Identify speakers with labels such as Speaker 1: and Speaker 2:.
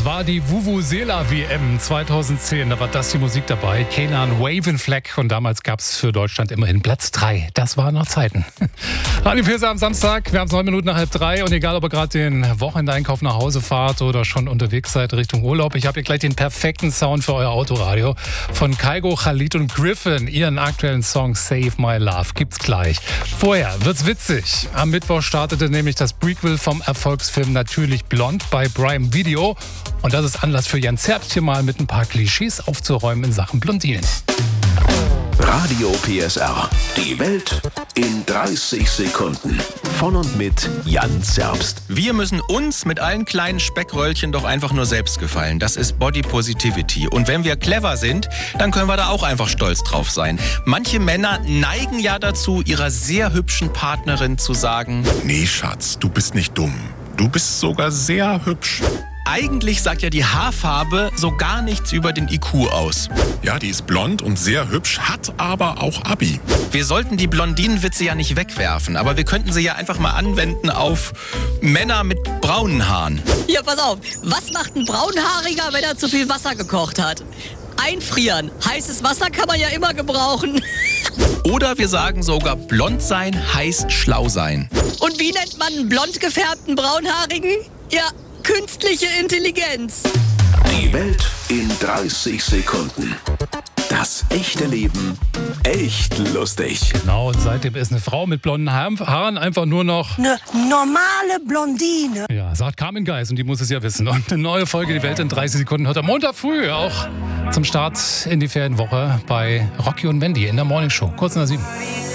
Speaker 1: Das war die Vuvuzela WM 2010. Da war das die Musik dabei. Kenan Wavenfleck. Und damals gab es für Deutschland immerhin Platz 3. Das waren noch Zeiten. Radio Pilser am Samstag. Wir haben es 9 Minuten nach 2:30. Und egal, ob ihr gerade den Wochenendeinkauf nach Hause fahrt oder schon unterwegs seid Richtung Urlaub, ich habe hier gleich den perfekten Sound für euer Autoradio. Von Kygo, Khalid und Griffin. Ihren aktuellen Song Save My Love gibt's gleich. Vorher wird's witzig. Am Mittwoch startete nämlich das Prequel vom Erfolgsfilm Natürlich Blond bei Prime Video. Und das ist Anlass für Jan Zerbst, hier mal mit ein paar Klischees aufzuräumen in Sachen Blondinen.
Speaker 2: Radio PSR. Die Welt in 30 Sekunden. Von und mit Jan Zerbst.
Speaker 3: Wir müssen uns mit allen kleinen Speckröllchen doch einfach nur selbst gefallen. Das ist Body Positivity. Und wenn wir clever sind, dann können wir da auch einfach stolz drauf sein. Manche Männer neigen ja dazu, ihrer sehr hübschen Partnerin zu sagen:
Speaker 4: Nee, Schatz, du bist nicht dumm. Du bist sogar sehr hübsch.
Speaker 3: Eigentlich sagt ja die Haarfarbe so gar nichts über den IQ aus.
Speaker 4: Ja, die ist blond und sehr hübsch, hat aber auch Abi.
Speaker 3: Wir sollten die Blondinenwitze ja nicht wegwerfen, aber wir könnten sie ja einfach mal anwenden auf Männer mit braunen Haaren.
Speaker 5: Ja, pass auf. Was macht ein Braunhaariger, wenn er zu viel Wasser gekocht hat? Einfrieren. Heißes Wasser kann man ja immer gebrauchen.
Speaker 3: Oder wir sagen sogar, blond sein heißt schlau sein.
Speaker 5: Und wie nennt man einen blond gefärbten Braunhaarigen? Ja, künstliche Intelligenz.
Speaker 2: Die Welt in 30 Sekunden. Das echte Leben echt lustig.
Speaker 1: Genau, und seitdem ist eine Frau mit blonden Haaren einfach nur noch
Speaker 6: eine normale Blondine.
Speaker 1: Ja, sagt Carmen Geis, und die muss es ja wissen. Und eine neue Folge Die Welt in 30 Sekunden hört am Montag früh auch zum Start in die Ferienwoche bei Rocky und Mandy in der Morningshow. Kurz nach 7.